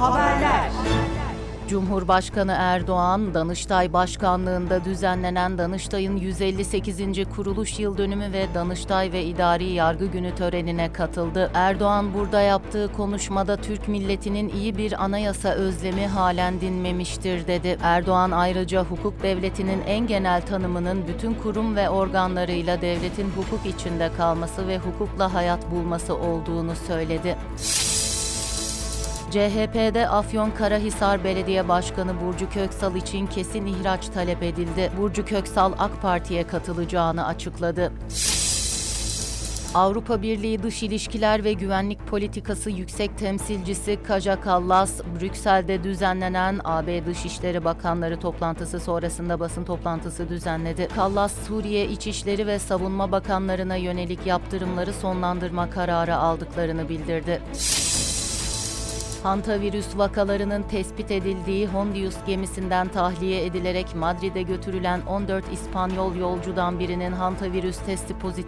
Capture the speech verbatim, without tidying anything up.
Haberler. Cumhurbaşkanı Erdoğan, Danıştay Başkanlığında düzenlenen Danıştay'ın yüz elli sekizinci kuruluş yıldönümü ve Danıştay ve İdari Yargı Günü törenine katıldı. Erdoğan burada yaptığı konuşmada Türk milletinin iyi bir anayasa özlemi halen dinmemiştir dedi. Erdoğan ayrıca hukuk devletinin en genel tanımının bütün kurum ve organlarıyla devletin hukuk içinde kalması ve hukukla hayat bulması olduğunu söyledi. C H P'de Afyonkarahisar Belediye Başkanı Burcu Köksal için kesin ihraç talep edildi. Burcu Köksal AK Parti'ye katılacağını açıkladı. Avrupa Birliği Dış İlişkiler ve Güvenlik Politikası Yüksek Temsilcisi Kaja Kallas, Brüksel'de düzenlenen A B Dışişleri Bakanları toplantısı sonrasında basın toplantısı düzenledi. Kallas, Suriye İçişleri ve Savunma Bakanlarına yönelik yaptırımları sonlandırma kararı aldıklarını bildirdi. Hantavirüs vakalarının tespit edildiği Hondius gemisinden tahliye edilerek Madrid'e götürülen on dört İspanyol yolcudan birinin hantavirüs testi pozitif